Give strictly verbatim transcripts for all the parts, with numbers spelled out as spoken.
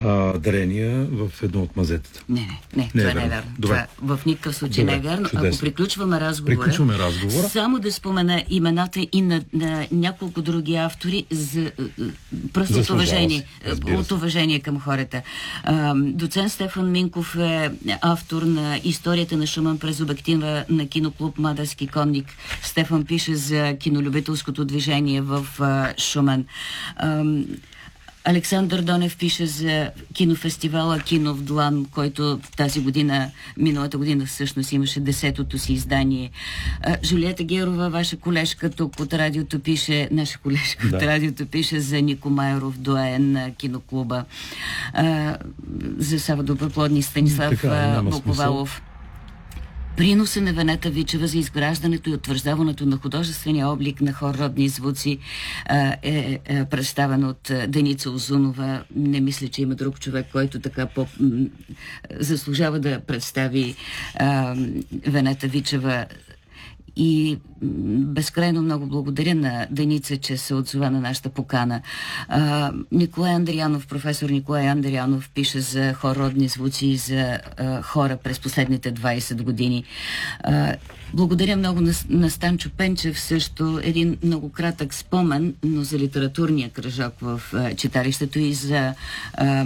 а, дарения в едно от мазетата. Не, не, не, не това е не е вярно. Това в никакъв случай Добре, не е вярно. Чудесно. Ако приключваме разговора, приключваме разговора, само да спомена имената и на, на няколко други автори за, просто за от, уважение, от уважение към хората. А, доцент Стефан Минков е автор на Историята на Шуман през обектива на киноклуб Мадарски конник. Стефан пише за кинолюбителското движение в а, Шумен. А, Александър Донев пише за кинофестивала Кино в Длан, който тази година, миналата година всъщност имаше десетото си издание. А, Жулиета Герова, ваша колежка тук от радиото пише, наша колежка да. от радиото пише за Нико Майеров, доен на киноклуба. А, за Сава Доброплодни Станислав Боковалов. Приноса на Венета Вичева за изграждането и утвърждаването на художествения облик на хор Родни звуци а, е, е представен от Деница Озунова. Не мисля, че има друг човек, който така по, м, заслужава да представи а, Венета Вичева. И безкрайно много благодаря на Деница, че се отзова на нашата покана. А, Николай Андрианов, професор Николай Андрианов пише за хор Родни звуци и за а, хора през последните двайсет години. А, благодаря много на, на Станчо Пенчев, също един много кратък спомен, но за литературния кръжок в а, читалището и за а,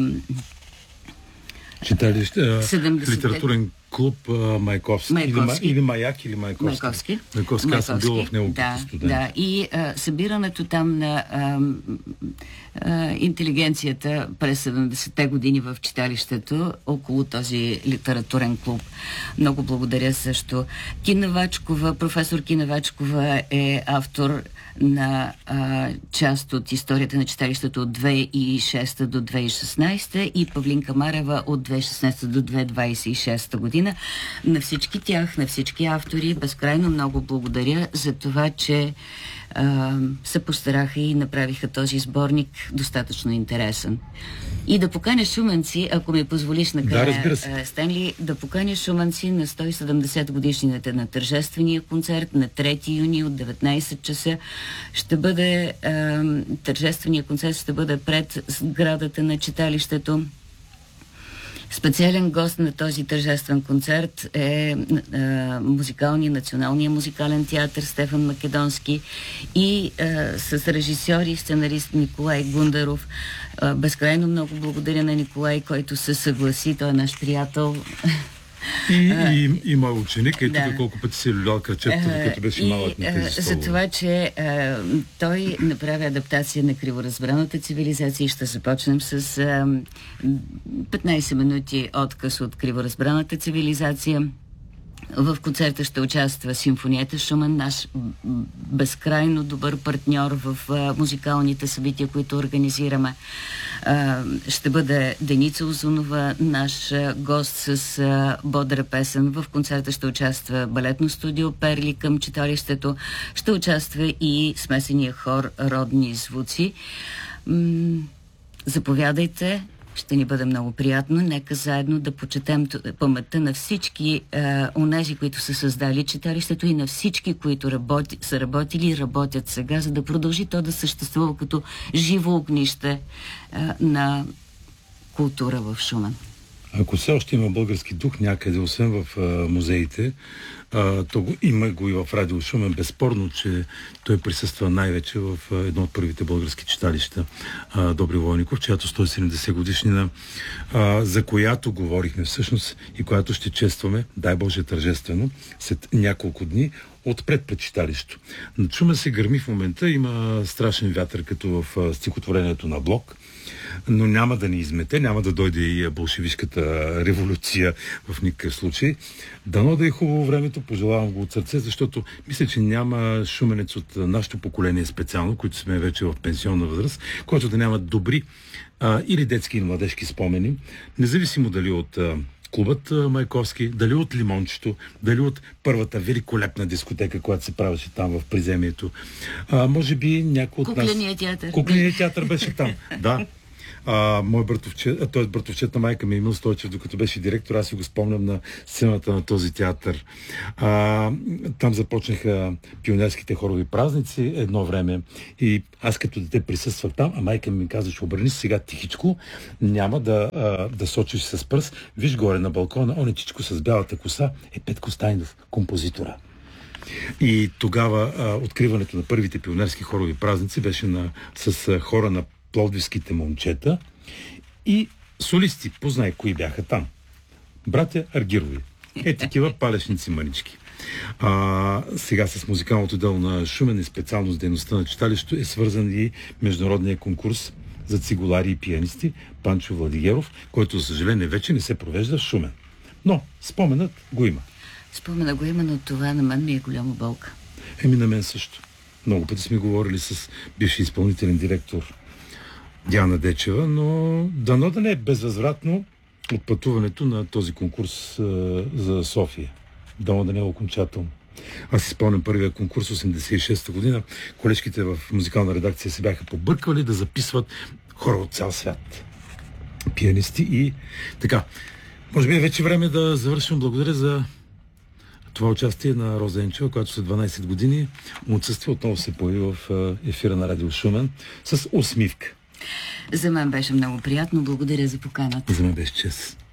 читалище, литературен клуб а, Майковски, Майковски. Или, или Маяк, или Майковски. Майковски. Майковски. Аз съм бил в него да, като студент. Да, и а, събирането там на а, а, интелигенцията през седемдесетте години в читалището около този литературен клуб. Много благодаря също. Кина Вачкова, професор Кина Вачкова е автор на а, част от историята на читалището от две хиляди и шеста до две хиляди и шестнайсета и Павлинка Марева от две хиляди и шестнайсета до две хиляди двайсет и шеста година. На всички тях, на всички автори, безкрайно много благодаря за това, че а, се постараха и направиха този сборник достатъчно интересен. И да поканя шуменци, ако ми позволиш накрая, да, Стенли, да поканя шуменци на сто и седемдесет годишнината на тържествения концерт на трети юни от деветнайсет часа. Ще бъде а, тържествения концерт ще бъде пред сградата на читалището. Специален гост на този тържествен концерт е а, музикалния, националния музикален театър Стефан Македонски и а, с режисьор и сценарист Николай Гундаров. А, безкрайно много благодаря на Николай, който се съгласи. Той е наш приятел. И, а, и, и мой ученик, и да. Тук колко пъти си люлял кръчето, докато беше малък на тези столове. За това, че а, той направи адаптация на Криворазбраната цивилизация и ще започнем с а, петнайсет минути отказ от Криворазбраната цивилизация. В концерта ще участва Симфонията Шумен, наш безкрайно добър партньор в а, музикалните събития, които организираме. А, ще бъде Деница Озунова, наш а, гост с а, бодра песен. В концерта ще участва балетно студио Перли към читалището. Ще участва и смесения хор Родни звуци. М- заповядайте. Ще ни бъде много приятно. Нека заедно да почетем паметта на всички е, онези, които са създали читалището и на всички, които работи, са работили и работят сега, за да продължи то да съществува като живо огнище е, на култура в Шумен. Ако все още има български дух някъде, освен в а, музеите, а, то го, има го и в Радио Шумен. Безспорно, че той присъства най-вече в а, едно от първите български читалища, а, Добри Войников, чиято сто и седемдесет годишнина, а, за която говорихме всъщност и която ще честваме, дай Боже тържествено, след няколко дни отпред пред читалището. Над Шумен се гърми в момента, има страшен вятър, като в а, стихотворението на Блок, но няма да ни измете, няма да дойде и болшевишката революция в никакъв случай. Дано да е хубаво времето, пожелавам го от сърце, защото мисля, че няма шуменец от нашето поколение специално, които сме вече в пенсионна възраст, който да няма добри а, или детски или младежки спомени, независимо дали от а, клубът а, Майковски, дали от Лимончето, дали от първата великолепна дискотека, която се правеше там в приземието. А, може би някой от нас... Кукления театър. Кукления театър беше там, да. А, мой братовчет, т.е. братовчет на майка ми Емил Стойчев, докато беше директор, аз си го спомням на сцената на този театър. А, там започнаха пионерските хорови празници едно време и аз като дете присъствах там, а майка ми каза, че обърни се сега тихичко, няма да, а, да сочиш с пръст. Виж горе на балкона, онечичко с бялата коса е Петко Стайнов, композитора. И тогава а, откриването на първите пионерски хорови празници беше на, с а, хора на пловдивските момчета и солисти, познай кои бяха там. Братя Аргирови. Е, такива палешници мънички. А, сега с музикалното дело на Шумен и специално с дейността на читалището е свързан и международния конкурс за цигулари и пианисти Панчо Владигеров, който, за съжаление, вече не се провежда в Шумен. Но споменът го има. Спомена го има, но това на мен ми е голяма болка. Еми на мен също. Много пъти сме говорили с бивши изпълнителен директор Диана Дечева, но дано да не е безвъзвратно от пътуването на този конкурс а, за София. Дано да не е окончателно. Аз си спомням първия конкурс осемдесет и шеста година. Колежките в музикална редакция се бяха побърквали да записват хора от цял свят. Пианисти и така. Може би е вече време да завършим. Благодаря за това участие на Роза Енчева, която след дванайсет години отсъства, отново се появи в ефира на Радио Шумен с усмивка. За мен беше много приятно. Благодаря за поканата. За мен беше чест.